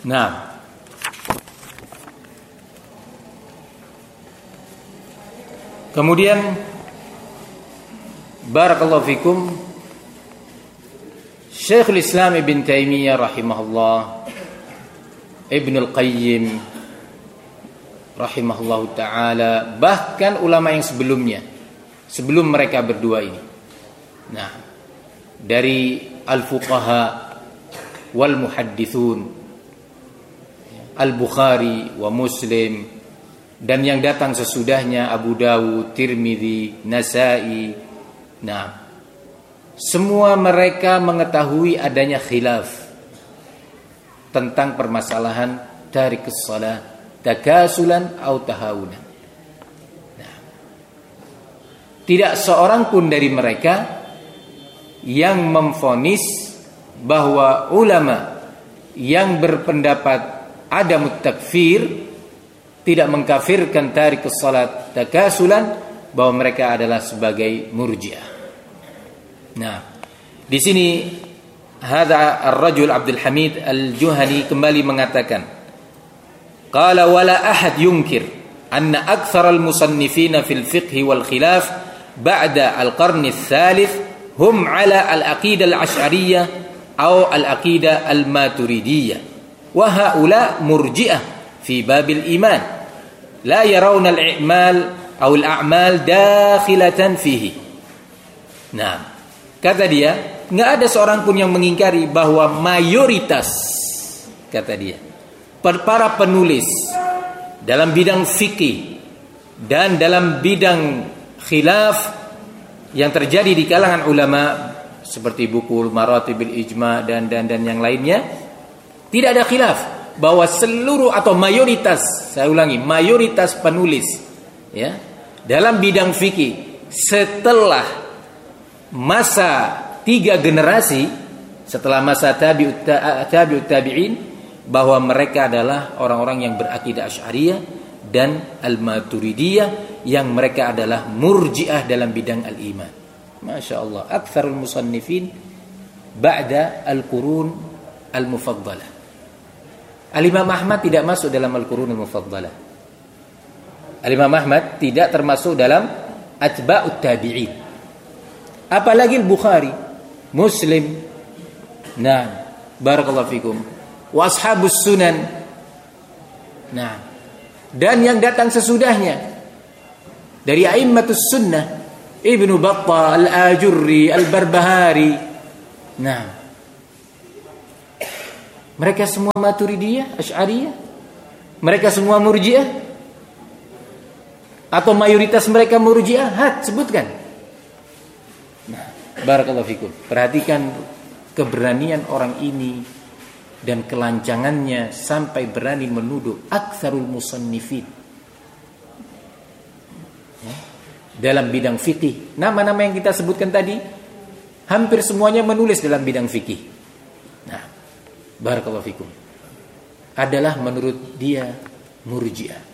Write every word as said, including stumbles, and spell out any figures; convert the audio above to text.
Nah, kemudian barakallahu fikum, Syekhul Islam Ibn Taimiyah rahimahullah, Ibnul Qayyim rahimahullah ta'ala, bahkan ulama yang sebelumnya, sebelum mereka berdua ini, nah, dari al-fuqaha wal muhaddithun, Al-Bukhari wa Muslim, dan yang datang sesudahnya Abu Dawud, Tirmidzi, Nasa'i. Nah, semua mereka mengetahui adanya khilaf tentang permasalahan tarikus shalah, takasulan atau tahawunan. Nah, tidak seorang pun dari mereka yang memvonis bahwa ulama yang berpendapat ada takfir, tidak mengkafirkan tarikus salat takasulan, bahwa mereka adalah sebagai murji'ah. Nah, di sini hadza ar-rajul Abdul Hamid Al-Juhani kembali mengatakan, qala wala ahad yunkir anna aktsar al-musannifin fil fiqh wal khilaf ba'da al-qarn ats-tsalits hum ala al-aqidah al-asy'ariyah aw al-aqidah al-maturidiyah. وهؤلاء مرجئة في باب الإيمان لا يرون الأعمال أو الأعمال داخلة فيه. Nah, kata dia, nggak ada seorang pun yang mengingkari bahwa mayoritas, kata dia, para penulis dalam bidang fikih dan dalam bidang khilaf yang terjadi di kalangan ulama seperti buku Maratibil Ijma dan dan dan yang lainnya, tidak ada khilaf bahwa seluruh atau mayoritas, saya ulangi, mayoritas penulis ya dalam bidang fikih setelah masa tiga generasi, setelah masa tabi'ut tabi'ut tabi'in, bahwa mereka adalah orang-orang yang berakidah Asy'ariyah dan Al-Maturidiyah, yang mereka adalah murji'ah dalam bidang al-iman. Masya Allah, aktsarul musannifin ba'da al-qurun al-mufaddalah. Al-Imam Ahmad tidak masuk dalam Al-Qurun Al-Mufaddalah. Al-Imam Ahmad tidak termasuk dalam atba'ut tabi'in. Apalagi Al-Bukhari, Muslim. Nah, barakallahu fikum. Wa ashabus sunan. Nah, dan yang datang sesudahnya dari a'immatus sunnah, Ibnu Battah, Al-Ajurri, Al-Barbahari. Nah, mereka semua Maturidiyah, Asy'ariyah? Mereka semua Murji'ah? Atau mayoritas mereka Murji'ah? Hat, sebutkan. Nah, barakallahu fikum. Perhatikan keberanian orang ini dan kelancangannya sampai berani menuduh aktsarul musannifin ya, dalam bidang fikih. Nama-nama yang kita sebutkan tadi hampir semuanya menulis dalam bidang fikih. Nah, barakallahu fikum, adalah menurut dia Murji'ah.